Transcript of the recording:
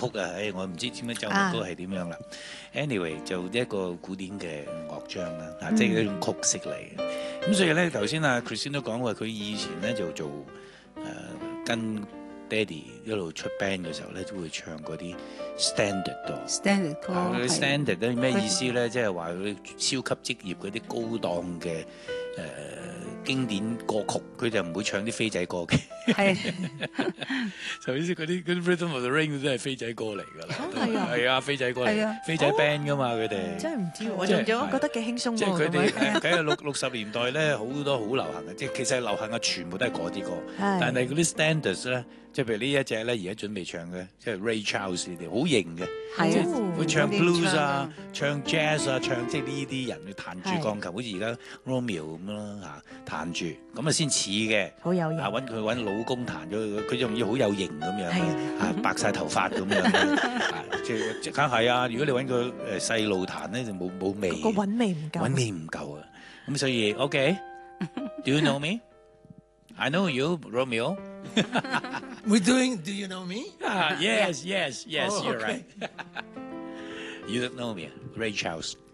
曲啊，我唔知點解奏樂都係點樣啦。Anyway 就一個古典嘅樂章啦，即係一種曲式嚟嘅。咁所以咧，頭先阿 Christine 都講話，佢以前咧就做跟爹哋一路出 band 嘅時候咧，都會唱嗰啲 standard 多。 standard 歌嗰啲 standard 咧咩意思咧？即係話佢超級職業嗰啲高檔嘅經典歌曲，佢就唔會唱啲飛仔歌嘅。 係， 就意思嗰啲 Rhythm of the Ring 都係飛仔歌嚟㗎啦。 係啊， 係啊，飛仔歌嚟係啊， 飛仔 band 㗎嘛，佢哋。 真係唔知喎，我仲覺得幾輕鬆喎。 即係佢哋喺60年代咧，好多好流行嘅，即係其實流行嘅全部都係嗰啲歌，但係嗰啲 standards 咧，即係譬如呢一隻咧，而家準備唱嘅，即係 Ray Charles 呢啲，好型嘅，即係會唱 blues 啊，唱 jazz 啊，唱即係呢啲人去彈住鋼琴，好似而家 Romeo 咁咯嚇，彈住咁啊先似嘅， 好有型。 揾佢揾老公彈咗，佢仲要好有型咁樣，嚇白晒頭髮咁樣，即梗係啊！如果你揾個細路彈咧，就冇味， 個韻味唔夠， 韻味唔夠啊！咁所以 OK，Do you know me? I know you, Romeo. We're doing Do You Know Me? Yes, Oh, you're right. You don't know me, Ray Charles.